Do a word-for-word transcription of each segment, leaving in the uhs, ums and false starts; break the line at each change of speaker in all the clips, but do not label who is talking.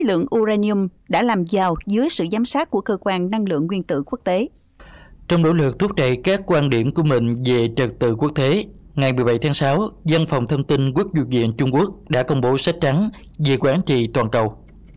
lượng uranium đã làm giàu dưới sự giám sát của Cơ quan Năng lượng Nguyên tử Quốc tế.
Trong nỗ lực thúc đẩy các quan điểm của mình về trật tự quốc tế, ngày mười bảy tháng sáu, Văn phòng Thông tin Quốc vụ viện Trung Quốc đã công bố sách trắng về quản trị toàn cầu.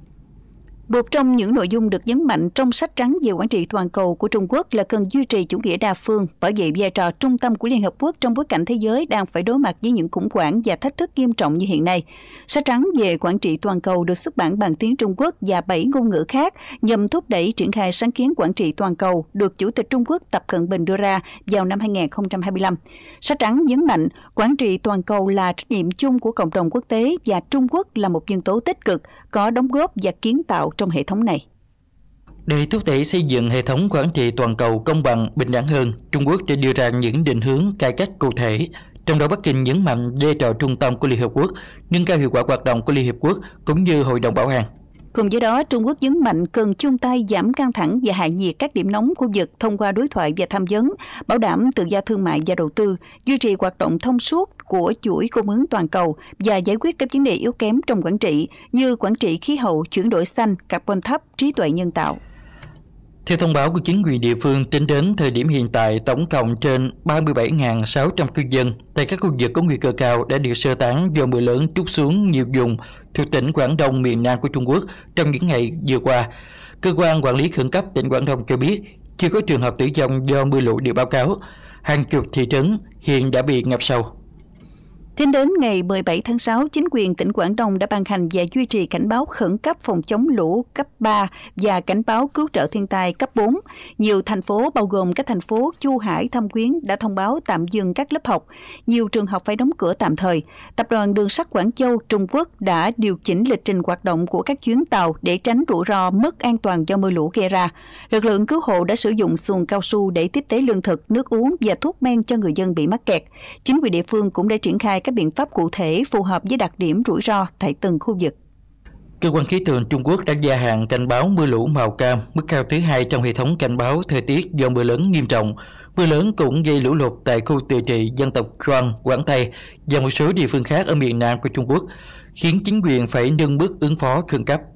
Một trong những nội dung được nhấn mạnh trong sách trắng về quản trị toàn cầu của Trung Quốc là cần duy trì chủ nghĩa đa phương, bảo vệ vai trò trung tâm của Liên Hợp Quốc trong bối cảnh thế giới đang phải đối mặt với những khủng hoảng và thách thức nghiêm trọng như hiện nay. Sách trắng về quản trị toàn cầu được xuất bản bằng tiếng Trung Quốc và bảy ngôn ngữ khác nhằm thúc đẩy triển khai sáng kiến quản trị toàn cầu được Chủ tịch Trung Quốc Tập Cận Bình đưa ra vào năm hai không hai lăm. Sách trắng nhấn mạnh quản trị toàn cầu là trách nhiệm chung của cộng đồng quốc tế và Trung Quốc là một nhân tố tích cực, có đóng góp và kiến tạo trong hệ thống này.
Để thúc đẩy xây dựng hệ thống quản trị toàn cầu công bằng, bình đẳng hơn, Trung Quốc đã đưa ra những định hướng cải cách cụ thể. Trong đó Bắc Kinh nhấn mạnh vai trò trung tâm của Liên Hợp Quốc, nâng cao hiệu quả hoạt động của Liên Hợp Quốc cũng như Hội đồng Bảo an.
Cùng với đó, Trung Quốc nhấn mạnh cần chung tay giảm căng thẳng và hạ nhiệt các điểm nóng khu vực thông qua đối thoại và tham vấn, bảo đảm tự do thương mại và đầu tư, duy trì hoạt động thông suốt của chuỗi cung ứng toàn cầu và giải quyết các vấn đề yếu kém trong quản trị như quản trị khí hậu, chuyển đổi xanh, carbon thấp, trí tuệ nhân tạo.
Theo thông báo của chính quyền địa phương, tính đến thời điểm hiện tại, tổng cộng trên ba mươi bảy nghìn sáu trăm cư dân tại các khu vực có nguy cơ cao đã được sơ tán do mưa lớn trút xuống nhiều vùng thuộc tỉnh Quảng Đông miền Nam của Trung Quốc trong những ngày vừa qua. Cơ quan quản lý khẩn cấp tỉnh Quảng Đông cho biết chưa có trường hợp tử vong do mưa lũ được báo cáo. Hàng chục thị trấn hiện đã bị ngập sâu.
Tính đến ngày mười bảy tháng sáu, chính quyền tỉnh Quảng Đông đã ban hành và duy trì cảnh báo khẩn cấp phòng chống lũ cấp ba và cảnh báo cứu trợ thiên tai cấp bốn. Nhiều thành phố, bao gồm các thành phố Chu Hải, Thâm Quyến, đã thông báo tạm dừng các lớp học. Nhiều trường học phải đóng cửa tạm thời. Tập đoàn Đường sắt Quảng Châu, Trung Quốc đã điều chỉnh lịch trình hoạt động của các chuyến tàu để tránh rủi ro mất an toàn do mưa lũ gây ra. Lực lượng cứu hộ đã sử dụng xuồng cao su để tiếp tế lương thực, nước uống và thuốc men cho người dân bị mắc kẹt. Chính quyền địa phương cũng đã triển khai các biện pháp cụ thể phù hợp với đặc điểm rủi ro tại từng khu vực.
Cơ quan khí tượng Trung Quốc đã gia hạn cảnh báo mưa lũ màu cam, mức cao thứ hai trong hệ thống cảnh báo thời tiết do mưa lớn nghiêm trọng. Mưa lớn cũng gây lũ lụt tại khu tự trị dân tộc Quang, Quảng Tây và một số địa phương khác ở miền Nam của Trung Quốc, khiến chính quyền phải nâng mức ứng phó khẩn cấp.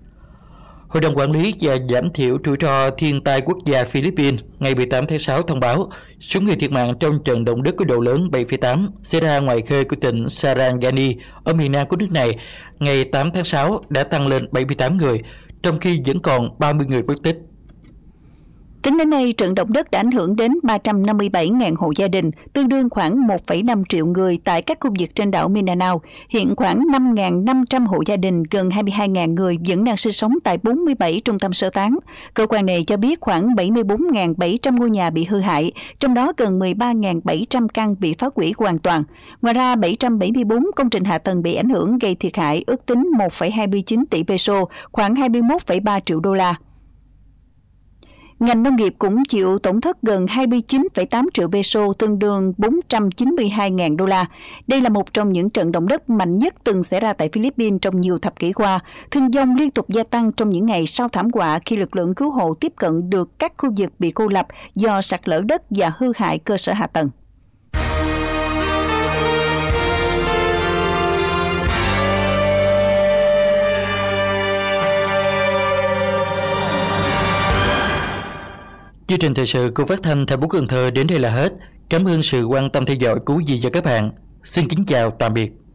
Hội đồng Quản lý và Giảm thiểu rủi ro thiên tai quốc gia Philippines ngày mười tám tháng sáu thông báo số người thiệt mạng trong trận động đất có độ lớn bảy phẩy tám xảy ra ngoài khơi của tỉnh Sarangani ở miền nam của nước này ngày tám tháng sáu đã tăng lên bảy mươi tám người, trong khi vẫn còn ba mươi người mất tích.
Tính đến nay, trận động đất đã ảnh hưởng đến ba trăm năm mươi bảy nghìn hộ gia đình, tương đương khoảng một phẩy năm triệu người tại các khu vực trên đảo Mindanao. Hiện khoảng năm nghìn năm trăm hộ gia đình, gần hai mươi hai nghìn người vẫn đang sinh sống tại bốn mươi bảy trung tâm sơ tán. Cơ quan này cho biết khoảng bảy mươi bốn nghìn bảy trăm ngôi nhà bị hư hại, trong đó gần mười ba nghìn bảy trăm căn bị phá hủy hoàn toàn. Ngoài ra, bảy trăm bảy mươi bốn công trình hạ tầng bị ảnh hưởng gây thiệt hại ước tính một phẩy hai mươi chín tỷ peso, khoảng hai mươi mốt phẩy ba triệu đô la. Ngành nông nghiệp cũng chịu tổn thất gần hai mươi chín phẩy tám triệu peso, tương đương bốn trăm chín mươi hai nghìn đô la. Đây là một trong những trận động đất mạnh nhất từng xảy ra tại Philippines trong nhiều thập kỷ qua. Thương vong liên tục gia tăng trong những ngày sau thảm họa khi lực lượng cứu hộ tiếp cận được các khu vực bị cô lập do sạt lở đất và hư hại cơ sở hạ tầng.
Chương trình thời sự của Phát thanh Thành phố Cần Thơ đến đây là hết. Cảm ơn sự quan tâm theo dõi của quý vị và các bạn. Xin kính chào tạm biệt.